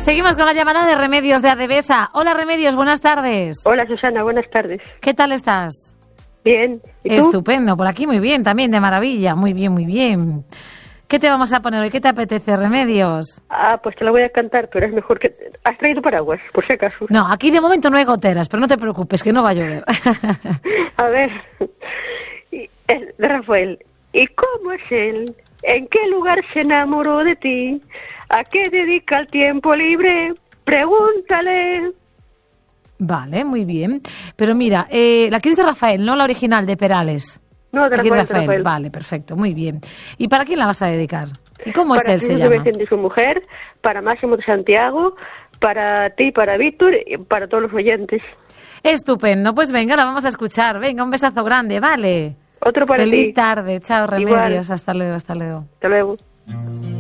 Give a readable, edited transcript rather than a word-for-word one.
Seguimos con la llamada de Remedios de Adevesa. Hola Remedios, buenas tardes. Hola Susana, buenas tardes. ¿Qué tal estás? Bien. ¿Y tú? Estupendo, por aquí muy bien, también de maravilla, muy bien, muy bien. ¿Qué te vamos a poner hoy? ¿Qué te apetece, Remedios? Pues te la voy a cantar, pero es mejor que... ¿Has traído paraguas, por si acaso? No, aquí de momento no hay goteras, pero no te preocupes, que no va a llover. A ver, es de Rafael. ¿Y cómo es él? ¿En qué lugar se enamoró de ti? ¿A qué dedica el tiempo libre? Pregúntale. Vale, muy bien. Pero mira, la que es de Rafael, no la original de Perales. No, de Aquí es Rafael. Vale, perfecto, muy bien. ¿Y para quién la vas a dedicar? ¿Y cómo es él, se llama? Para Vicente y su mujer, para Máximo de Santiago, para ti, para Víctor y para todos los oyentes. Estupendo, pues venga, la vamos a escuchar. Venga, un besazo grande, vale. Otro para ti. Feliz tarde, chao Remedios, Igual. hasta luego, hasta luego. Hasta luego.